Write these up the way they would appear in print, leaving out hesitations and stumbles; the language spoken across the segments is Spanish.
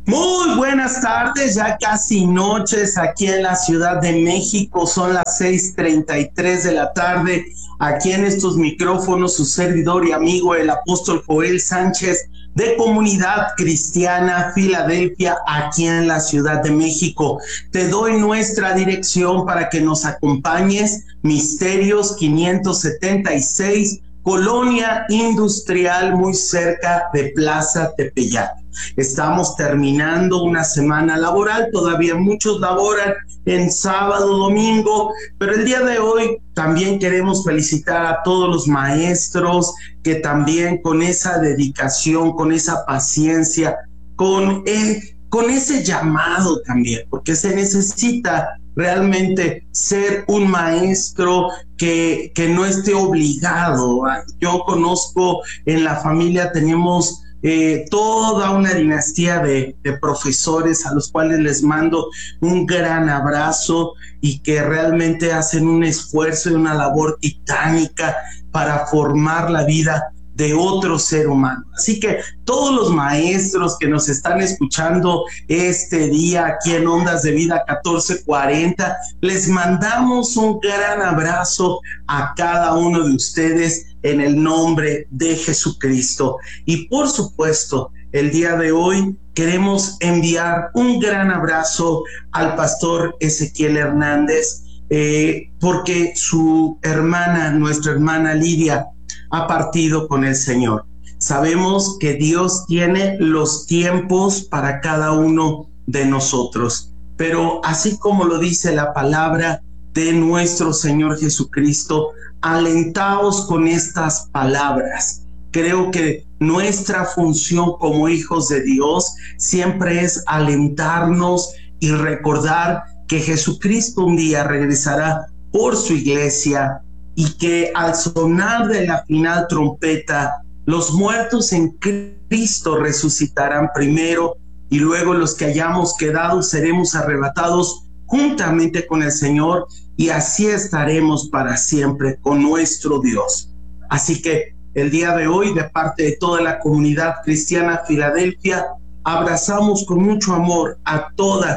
Muy buenas tardes, ya casi noches aquí en la Ciudad de México, son las 6:33 de la tarde. Aquí en estos micrófonos, su servidor y amigo, el apóstol Joel Sánchez, de Comunidad Cristiana Filadelfia, aquí en la Ciudad de México. Te doy nuestra dirección para que nos acompañes: Misterios 576, Colonia Industrial, muy cerca de Plaza Tepeyac. Estamos terminando una semana laboral, todavía muchos laboran en sábado, domingo, pero el día de hoy también queremos felicitar a todos los maestros que también con esa dedicación, con esa paciencia, con ese llamado también, porque se necesita realmente ser un maestro que no esté obligado. Yo conozco en la familia, tenemos toda una dinastía de profesores a los cuales les mando un gran abrazo y que realmente hacen un esfuerzo y una labor titánica para formar la vida de otro ser humano. Así que todos los maestros que nos están escuchando este día aquí en Ondas de Vida 1440, les mandamos un gran abrazo a cada uno de ustedes en el nombre de Jesucristo. Y por supuesto, el día de hoy queremos enviar un gran abrazo al pastor Ezequiel Hernández, porque su hermana, nuestra hermana Lidia, ha partido con el Señor. Sabemos que Dios tiene los tiempos para cada uno de nosotros, pero así como lo dice la palabra de nuestro Señor Jesucristo, alentaos con estas palabras. Creo que nuestra función como hijos de Dios siempre es alentarnos y recordar que Jesucristo un día regresará por su iglesia y que al sonar de la final trompeta, los muertos en Cristo resucitarán primero y luego los que hayamos quedado seremos arrebatados juntamente con el Señor y así estaremos para siempre con nuestro Dios. Así que el día de hoy, de parte de toda la Comunidad Cristiana Filadelfia, abrazamos con mucho amor a toda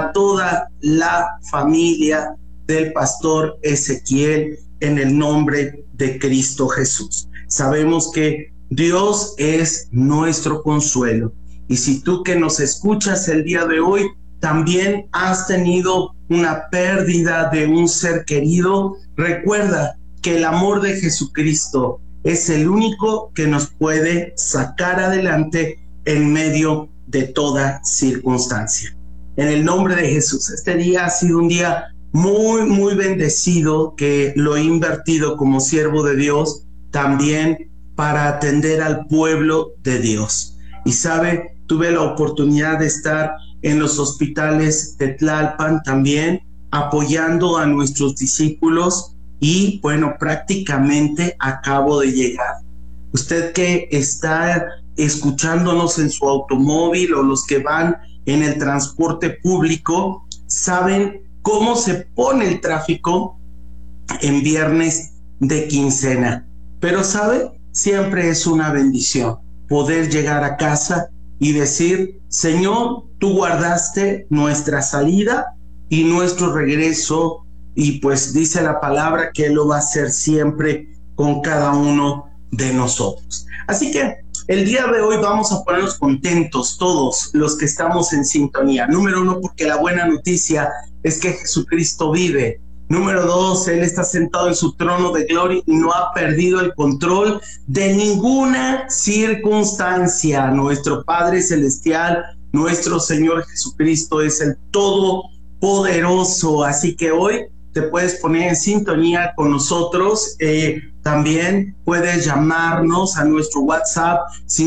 la familia del pastor Ezequiel en el nombre de Cristo Jesús. Sabemos que Dios es nuestro consuelo. Y si tú que nos escuchas el día de hoy también has tenido una pérdida de un ser querido, recuerda que el amor de Jesucristo es el único que nos puede sacar adelante en medio de toda circunstancia. En el nombre de Jesús, este día ha sido un día muy bendecido, que lo he invertido como siervo de Dios también para atender al pueblo de Dios. Y sabe, tuve la oportunidad de estar en los hospitales de Tlalpan también, apoyando a nuestros discípulos y bueno, prácticamente acabo de llegar. Usted que está escuchándonos en su automóvil o los que van en el transporte público, saben cómo se pone el tráfico en viernes de quincena. Pero sabe, siempre es una bendición poder llegar a casa y decir: Señor, tú guardaste nuestra salida y nuestro regreso, y pues dice la palabra que Él lo va a hacer siempre con cada uno de nosotros. Así que el día de hoy vamos a ponernos contentos todos los que estamos en sintonía. Número uno, porque la buena noticia es que Jesucristo vive. Número dos, Él está sentado en su trono de gloria y no ha perdido el control de ninguna circunstancia. Nuestro Padre Celestial, nuestro Señor Jesucristo es el Todopoderoso. Así que hoy te puedes poner en sintonía con nosotros. También puedes llamarnos a nuestro WhatsApp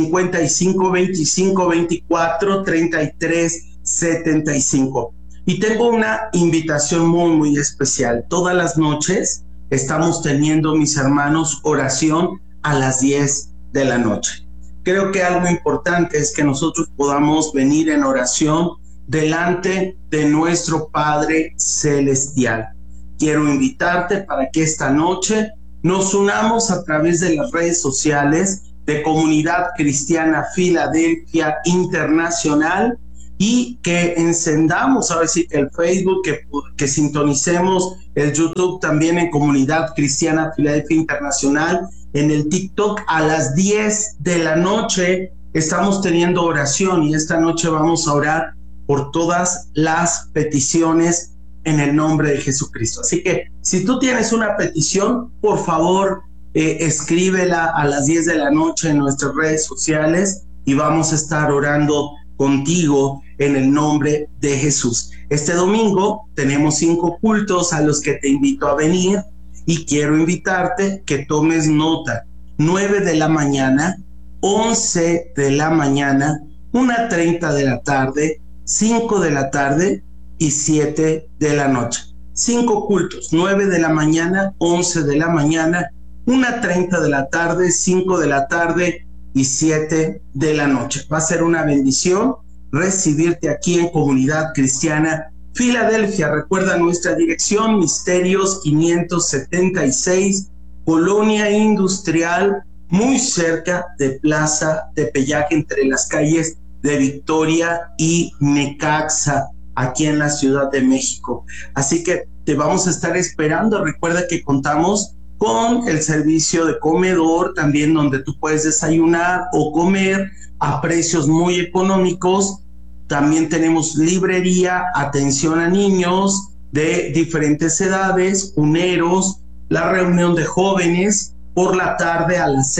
55 25 24 33 75. Y tengo una invitación muy especial. Todas las noches estamos teniendo, mis hermanos, oración a las 10 de la noche. Creo que algo importante es que nosotros podamos venir en oración delante de nuestro Padre Celestial. Quiero invitarte para que esta noche nos unamos a través de las redes sociales de Comunidad Cristiana Filadelfia Internacional, y que encendamos, ahora sí, el Facebook, que sintonicemos el YouTube también en Comunidad Cristiana Filadelfia Internacional, en el TikTok a las 10 de la noche estamos teniendo oración y esta noche vamos a orar por todas las peticiones en el nombre de Jesucristo. Así que si tú tienes una petición, por favor, escríbela a las 10 de la noche en nuestras redes sociales y vamos a estar orando contigo en el nombre de Jesús. Este domingo tenemos 5 cultos a los que te invito a venir y quiero invitarte que tomes nota. 9 de la mañana, 11 de la mañana, 1:30 de la tarde, 5 de la tarde y 7 de la noche. 5 cultos, 9 de la mañana, 11 de la mañana, 1:30 de la tarde, 5 de la tarde y 7 de la noche. Va a ser una bendición recibirte aquí en Comunidad Cristiana Filadelfia. Recuerda nuestra dirección: Misterios 576, Colonia Industrial, muy cerca de Plaza Tepeyac, entre las calles de Victoria y Necaxa, aquí en la Ciudad de México. Así que te vamos a estar esperando. Recuerda que contamos con el servicio de comedor también, donde tú puedes desayunar o comer a precios muy económicos. También tenemos librería, atención a niños de diferentes edades, uneros, la reunión de jóvenes por la tarde a las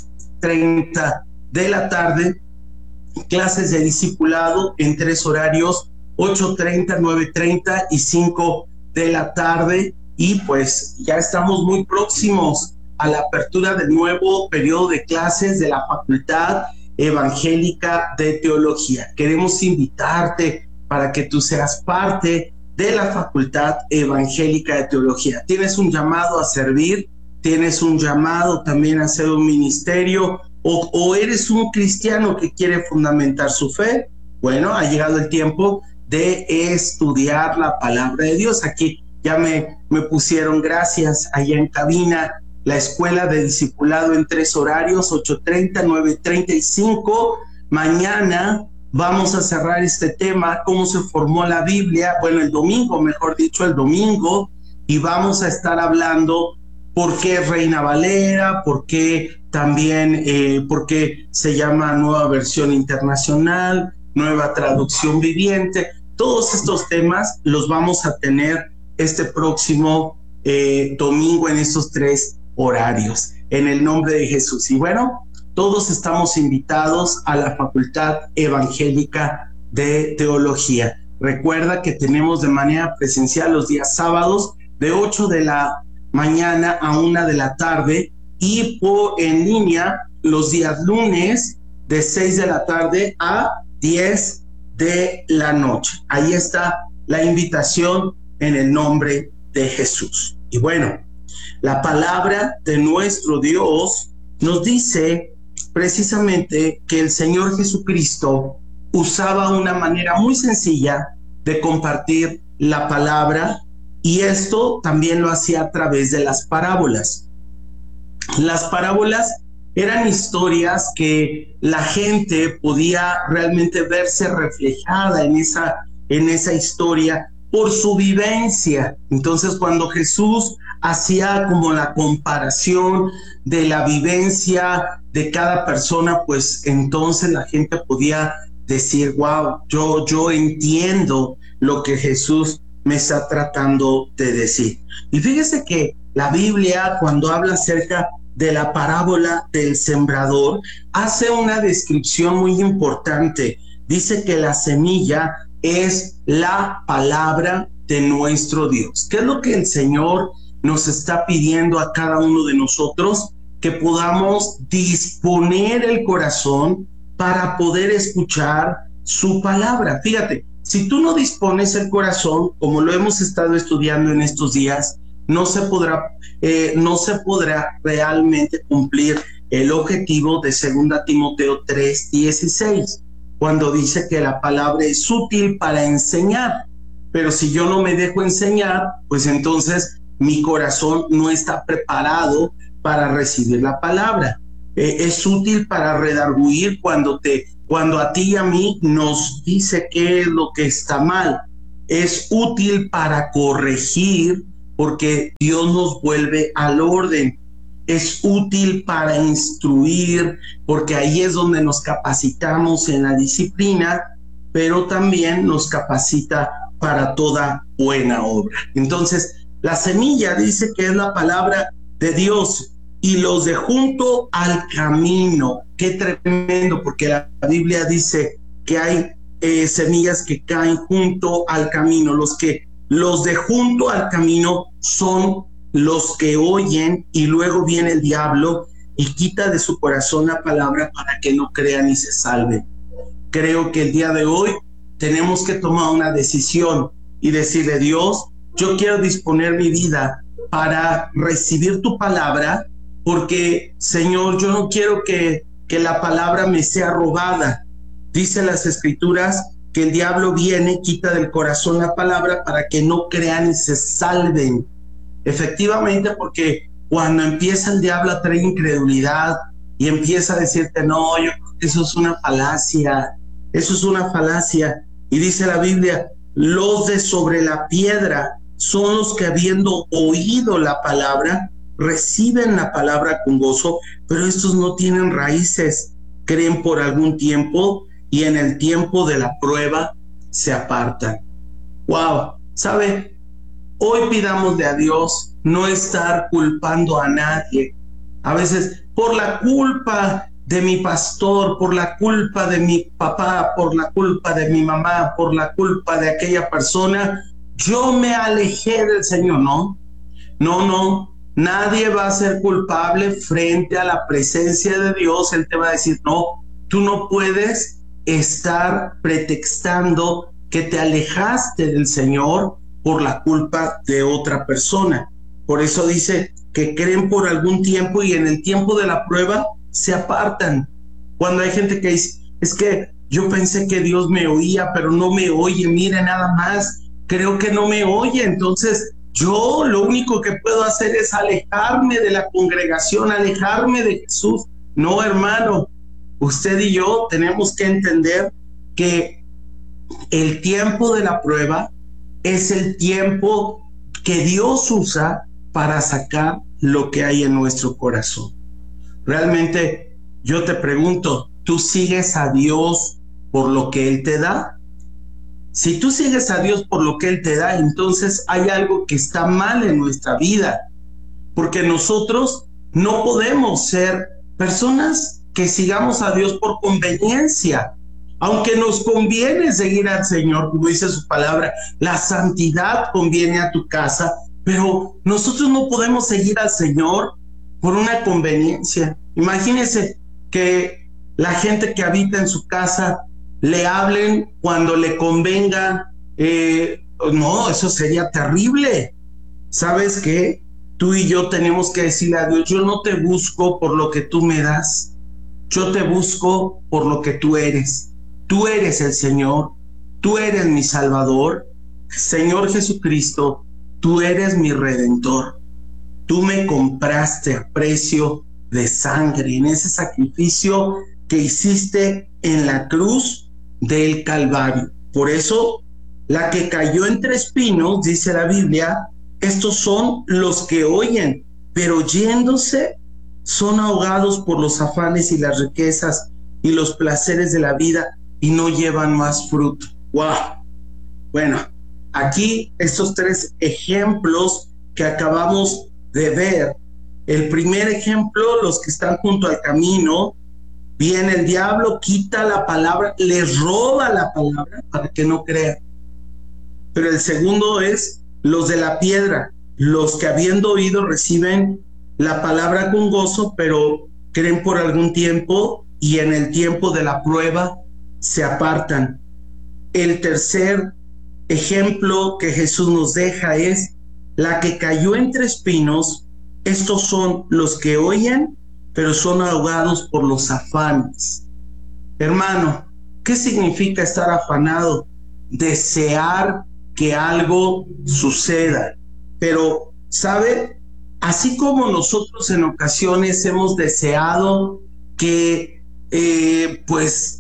6:30 de la tarde, clases de discipulado en 3 horarios, 8:30, 9:30 y 5 de la tarde. Y pues ya estamos muy próximos a la apertura del nuevo periodo de clases de la Facultad Evangélica de Teología. Queremos invitarte para que tú seas parte de la Facultad Evangélica de Teología. Tienes un llamado a servir, tienes un llamado también a hacer un ministerio, o eres un cristiano que quiere fundamentar su fe. Bueno, ha llegado el tiempo de estudiar la palabra de Dios. Aquí ya me pusieron gracias allá en cabina, la escuela de discipulado en 3 horarios, 8:30, 9:30 y 5. Mañana vamos a cerrar este tema, cómo se formó la Biblia, bueno, el domingo, mejor dicho, el domingo, y vamos a estar hablando por qué Reina Valera, por qué también, por qué se llama Nueva Versión Internacional, Nueva Traducción Viviente. Todos estos temas los vamos a tener este próximo domingo en estos 3 horarios, en el nombre de Jesús. Y bueno, todos estamos invitados a la Facultad Evangélica de Teología. Recuerda que tenemos de manera presencial los días sábados de 8 de la mañana a 1 de la tarde y en línea los días lunes de 6 de la tarde a 10 de la noche. Ahí está la invitación en el nombre de Jesús. Y bueno, la palabra de nuestro Dios nos dice precisamente que el Señor Jesucristo usaba una manera muy sencilla de compartir la palabra, y esto también lo hacía a través de las parábolas. Las parábolas eran historias que la gente podía realmente verse reflejada en esa historia por su vivencia. Entonces, cuando Jesús hacía como la comparación de la vivencia de cada persona, pues entonces la gente podía decir, wow, yo entiendo lo que Jesús me está tratando de decir. Y fíjese que la Biblia, cuando habla acerca de la parábola del sembrador, hace una descripción muy importante. Dice que la semilla es la palabra de nuestro Dios. ¿Qué es lo que el Señor nos está pidiendo a cada uno de nosotros? Que podamos disponer el corazón para poder escuchar su palabra. Fíjate, si tú no dispones el corazón, como lo hemos estado estudiando en estos días, no se podrá realmente cumplir el objetivo de 2 Timoteo 3:16, cuando dice que la palabra es útil para enseñar. Pero si yo no me dejo enseñar, pues entonces mi corazón no está preparado para recibir la palabra. Es útil para redarguir cuando te cuando a ti y a mí nos dice qué es lo que está mal. Es útil para corregir porque Dios nos vuelve al orden. Es útil para instruir porque ahí es donde nos capacitamos en la disciplina, pero también nos capacita para toda buena obra. Entonces, la semilla dice que es la palabra de Dios y los de junto al camino. Qué tremendo, porque la Biblia dice que hay semillas que caen junto al camino. Los de junto al camino son los que oyen y luego viene el diablo y quita de su corazón la palabra para que no crean y se salven. Creo que el día de hoy tenemos que tomar una decisión y decirle: Dios, yo quiero disponer mi vida para recibir tu palabra, porque, Señor, yo no quiero que la palabra me sea robada. Dice las escrituras que el diablo viene, quita del corazón la palabra para que no crean y se salven. Efectivamente, porque cuando empieza el diablo a traer incredulidad y empieza a decirte: no, yo creo que eso es una falacia, eso es una falacia. Y dice la Biblia: los de sobre la piedra son los que, habiendo oído la palabra, reciben la palabra con gozo, pero estos no tienen raíces, creen por algún tiempo y en el tiempo de la prueba se apartan. Wow, ¿sabe? Hoy pidámosle a Dios no estar culpando a nadie. A veces, por la culpa de mi pastor, por la culpa de mi papá, por la culpa de mi mamá, por la culpa de aquella persona, yo me alejé del Señor. No, no, no. Nadie va a ser culpable frente a la presencia de Dios. Él te va a decir: no, tú no puedes estar pretextando que te alejaste del Señor por la culpa de otra persona. Por eso dice que creen por algún tiempo y en el tiempo de la prueba se apartan. Cuando hay gente que dice: es que yo pensé que Dios me oía, pero no me oye, mire nada más, creo que no me oye, entonces yo lo único que puedo hacer es alejarme de la congregación, alejarme de Jesús. No, hermano, usted y yo tenemos que entender que el tiempo de la prueba es el tiempo que Dios usa para sacar lo que hay en nuestro corazón. Realmente yo te pregunto: ¿tú sigues a Dios por lo que Él te da? Si tú sigues a Dios por lo que Él te da, entonces hay algo que está mal en nuestra vida, porque nosotros no podemos ser personas que sigamos a Dios por conveniencia. Aunque nos conviene seguir al Señor, como dice su palabra, la santidad conviene a tu casa, pero nosotros no podemos seguir al Señor por una conveniencia. Imagínense que la gente que habita en su casa le hablen cuando le convenga. No, eso sería terrible. ¿Sabes qué? Tú y yo tenemos que decirle a Dios: yo no te busco por lo que tú me das, yo te busco por lo que tú eres. Tú eres el Señor, tú eres mi Salvador. Señor Jesucristo, tú eres mi Redentor. Tú me compraste a precio de sangre en ese sacrificio que hiciste en la cruz del Calvario. Por eso, la que cayó entre espinos, dice la Biblia, estos son los que oyen, pero yéndose son ahogados por los afanes y las riquezas y los placeres de la vida y no llevan más fruto. ¡Wow! Bueno, aquí estos tres ejemplos que acabamos de ver. El primer ejemplo, los que están junto al camino, viene el diablo, quita la palabra, les roba la palabra para que no crean. Pero el segundo es los de la piedra, los que habiendo oído reciben la palabra con gozo, pero creen por algún tiempo y en el tiempo de la prueba se apartan. El tercer ejemplo que Jesús nos deja es la que cayó entre espinos. Estos son los que oyen, pero son ahogados por los afanes. Hermano, ¿qué significa estar afanado? Desear que algo suceda. Pero, ¿sabe? Así como nosotros en ocasiones hemos deseado que, pues,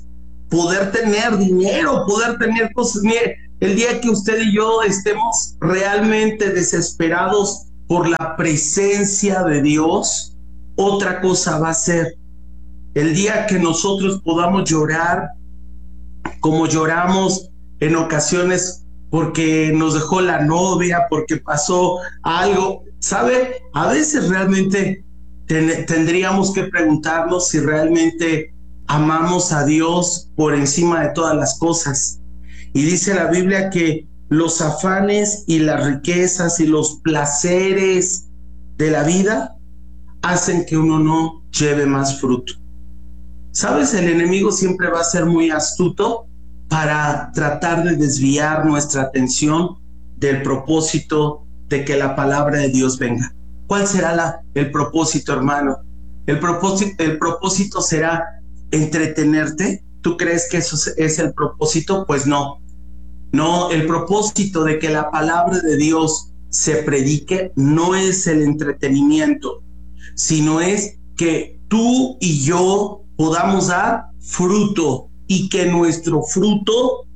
poder tener dinero, poder tener cosas. Mire, el día que usted y yo estemos realmente desesperados por la presencia de Dios, otra cosa va a ser. El día que nosotros podamos llorar como lloramos en ocasiones porque nos dejó la novia, porque pasó algo, ¿sabe? A veces realmente tendríamos que preguntarnos si realmente amamos a Dios por encima de todas las cosas. Y dice la Biblia que los afanes y las riquezas y los placeres de la vida hacen que uno no lleve más fruto. ¿Sabes? El enemigo siempre va a ser muy astuto para tratar de desviar nuestra atención del propósito de que la palabra de Dios venga. ¿Cuál será el propósito, hermano? El propósito será entretenerte. ¿Tú crees que eso es el propósito? Pues no. No, el propósito de que la palabra de Dios se predique no es el entretenimiento, sino es que tú y yo podamos dar fruto y que nuestro fruto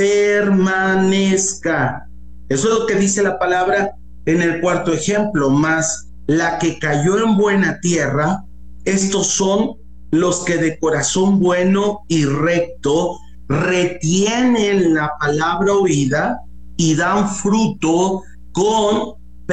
permanezca. Eso es lo que dice la palabra en el cuarto ejemplo. Mas la que cayó en buena tierra, estos son los que de corazón bueno y recto retienen la palabra oída y dan fruto con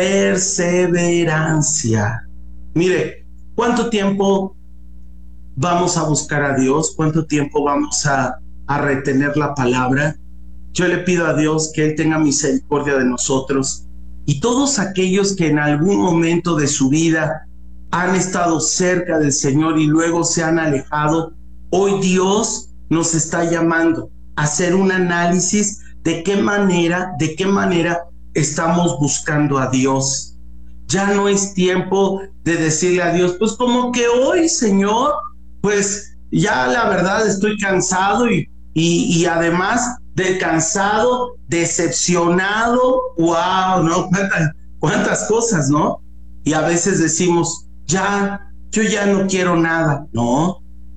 perseverancia. Mire, ¿cuánto tiempo vamos a buscar a Dios? ¿Cuánto tiempo vamos a retener la palabra? Yo le pido a Dios que Él tenga misericordia de nosotros y todos aquellos que en algún momento de su vida han estado cerca del Señor y luego se han alejado. Hoy Dios nos está llamando a hacer un análisis de qué manera estamos buscando a Dios. Ya no es tiempo de decirle a Dios, pues como que hoy, Señor, pues ya la verdad estoy cansado y además de cansado, decepcionado, wow, ¿no? ¿Cuántas cosas, ¿no? Y a veces decimos, yo ya no quiero nada. No,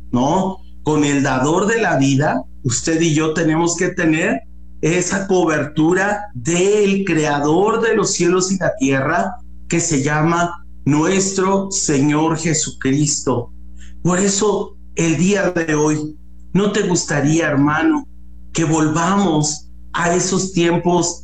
con el dador de la vida, usted y yo tenemos que tener esa cobertura del creador de los cielos y la tierra, que se llama nuestro Señor Jesucristo. Por eso, el día de hoy, ¿no te gustaría, hermano, que volvamos a esos tiempos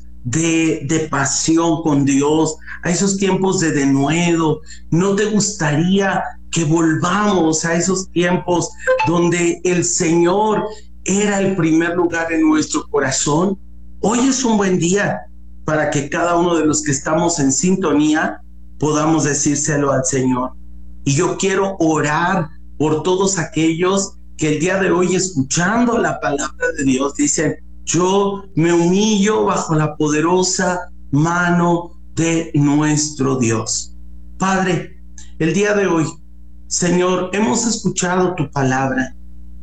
de pasión con Dios, a esos tiempos de denuedo? ¿No te gustaría que volvamos a esos tiempos donde el Señor era el primer lugar en nuestro corazón? Hoy es un buen día para que cada uno de los que estamos en sintonía podamos decírselo al Señor. Y yo quiero orar por todos aquellos que el día de hoy, escuchando la palabra de Dios, dicen, yo me humillo bajo la poderosa mano de nuestro Dios. Padre, el día de hoy, Señor, hemos escuchado tu palabra.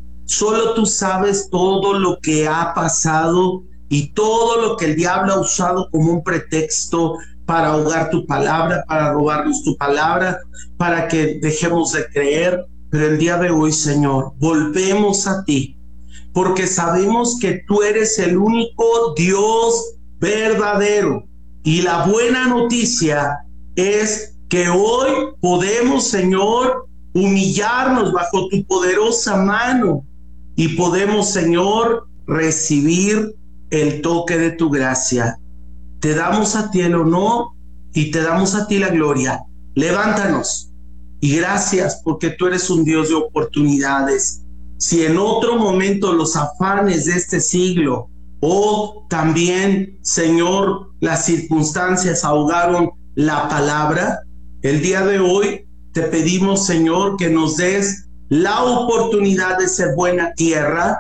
Solo tú sabes todo lo que ha pasado y todo lo que el diablo ha usado como un pretexto para ahogar tu palabra, para robarnos tu palabra, para que dejemos de creer. Pero el día de hoy, Señor, volvemos a ti, porque sabemos que tú eres el único Dios verdadero. Y la buena noticia es que hoy podemos, Señor, humillarnos bajo tu poderosa mano y podemos, Señor, recibir el toque de tu gracia. Te damos a ti el honor y te damos a ti la gloria. Levántanos y gracias porque tú eres un Dios de oportunidades. Si en otro momento los afanes de este siglo o también, Señor, las circunstancias ahogaron la palabra, el día de hoy te pedimos, Señor, que nos des la oportunidad de ser buena tierra,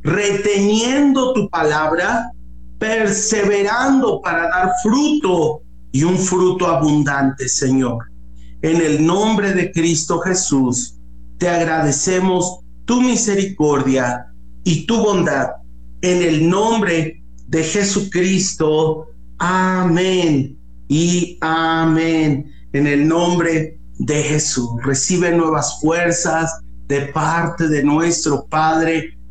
reteniendo tu palabra, perseverando para dar fruto y un fruto abundante, Señor. En el nombre de Cristo Jesús, te agradecemos tu misericordia y tu bondad. En el nombre de Jesucristo, amén y amén. En el nombre de Jesús, recibe nuevas fuerzas de parte de nuestro Padre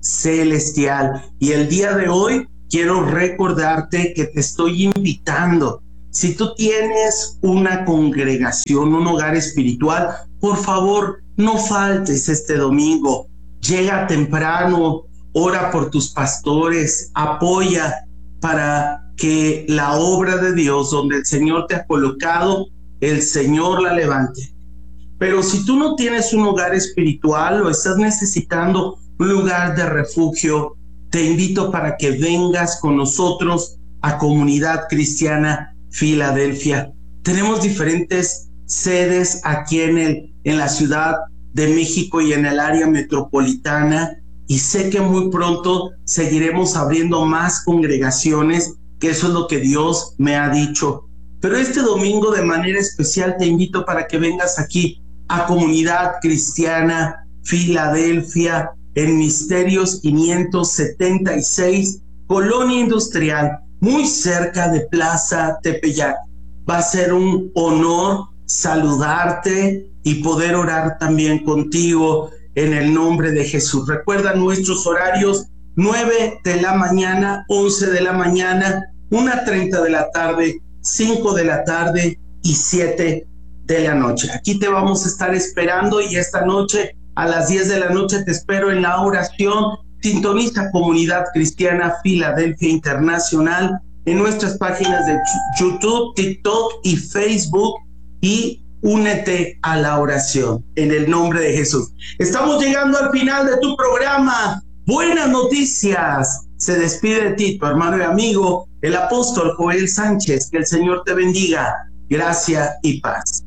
celestial. Y el día de hoy quiero recordarte que te estoy invitando. Si tú tienes una congregación, un hogar espiritual, por favor, no faltes este domingo. Llega temprano, ora por tus pastores, apoya para que la obra de Dios, donde el Señor te ha colocado, el Señor la levante. Pero si tú no tienes un hogar espiritual o estás necesitando un lugar de refugio, te invito para que vengas con nosotros a Comunidad Cristiana Filadelfia. Tenemos diferentes sedes aquí en la Ciudad de México y en el área metropolitana, y sé que muy pronto seguiremos abriendo más congregaciones, que eso es lo que Dios me ha dicho. Pero este domingo de manera especial te invito para que vengas aquí a Comunidad Cristiana Filadelfia en Misterios 576, Colonia Industrial, muy cerca de Plaza Tepeyac. Va a ser un honor saludarte y poder orar también contigo en el nombre de Jesús. Recuerda nuestros horarios: 9 de la mañana, 11 de la mañana, 1:30 de la tarde, 5 de la tarde y 7 de la noche. Aquí te vamos a estar esperando, y esta noche a las 10 de la noche te espero en la oración. Sintoniza Comunidad Cristiana Filadelfia Internacional en nuestras páginas de YouTube, TikTok y Facebook, y únete a la oración en el nombre de Jesús. Estamos llegando al final de tu programa. Buenas noticias. Se despide de ti tu hermano y amigo, el apóstol Joel Sánchez. Que el Señor te bendiga. Gracia y paz.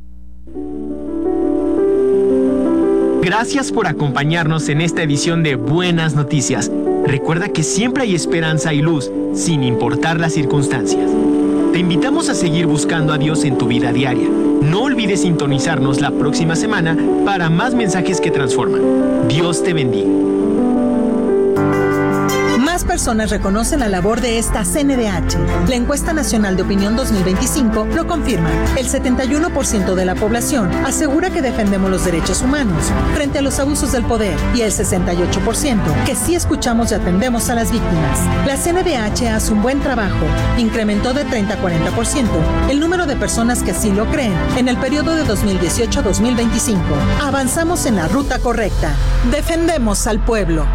Gracias por acompañarnos en esta edición de Buenas Noticias. Recuerda que siempre hay esperanza y luz, sin importar las circunstancias. Te invitamos a seguir buscando a Dios en tu vida diaria. No olvides sintonizarnos la próxima semana para más mensajes que transforman. Dios te bendiga. Más personas reconocen la labor de esta CNDH. La encuesta nacional de opinión 2025 lo confirma. El 71% de la población asegura que defendemos los derechos humanos frente a los abusos del poder, y el 68% que sí escuchamos y atendemos a las víctimas. La CNDH hace un buen trabajo. Incrementó de 30 a 40% el número de personas que así lo creen en el periodo de 2018 a 2025. Avanzamos en la ruta correcta. Defendemos al pueblo.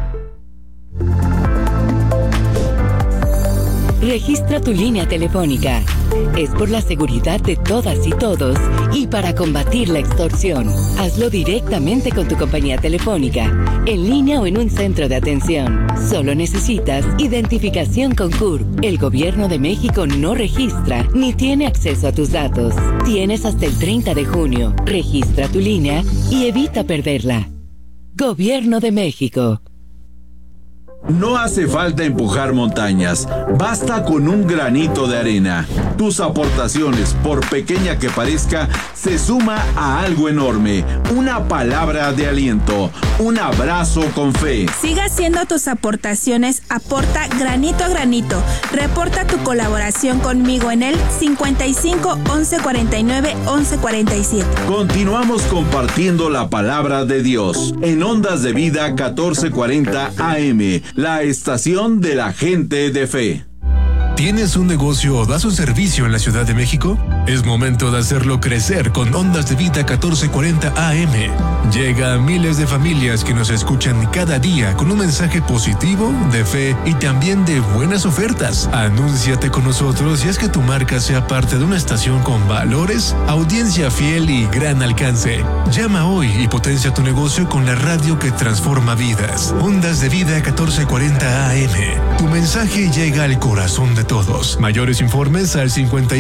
Registra tu línea telefónica. Es por la seguridad de todas y todos y para combatir la extorsión. Hazlo directamente con tu compañía telefónica, en línea o en un centro de atención. Solo necesitas identificación con CURP. El Gobierno de México no registra ni tiene acceso a tus datos. Tienes hasta el 30 de junio. Registra tu línea y evita perderla. Gobierno de México. No hace falta empujar montañas, basta con un granito de arena. Tus aportaciones, por pequeña que parezca, se suma a algo enorme. Una palabra de aliento, un abrazo con fe. Siga haciendo tus aportaciones, aporta granito a granito. Reporta tu colaboración conmigo en el 55 11 49 11 47. Continuamos compartiendo la palabra de Dios en Ondas de Vida 1440 AM. La estación de la gente de fe. ¿Tienes un negocio o das un servicio en la Ciudad de México? Es momento de hacerlo crecer con Ondas de Vida 1440 AM. Llega a miles de familias que nos escuchan cada día con un mensaje positivo, de fe y también de buenas ofertas. Anúnciate con nosotros y haz que tu marca sea parte de una estación con valores, audiencia fiel y gran alcance. Llama hoy y potencia tu negocio con la radio que transforma vidas. Ondas de Vida 1440 AM. Tu mensaje llega al corazón de todos. Mayores informes al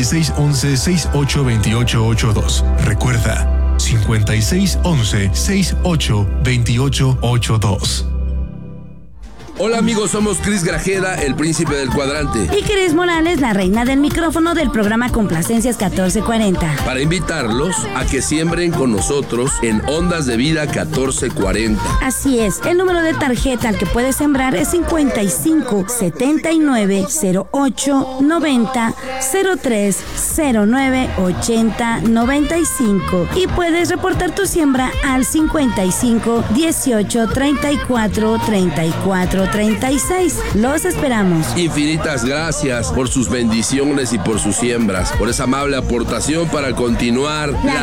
5611-682882. Recuerda, 5611-682882. Hola amigos, somos Cris Grajeda, el príncipe del cuadrante. Y Cris Morales, la reina del micrófono del programa Complacencias 1440. Para invitarlos a que siembren con nosotros en Ondas de Vida 1440. Así es, el número de tarjeta al que puedes sembrar es 55 79 08 90 03 09 80 95. Y puedes reportar tu siembra al 55 18 34 34 36. Los esperamos. Infinitas gracias por sus bendiciones y por sus siembras, por esa amable aportación para continuar la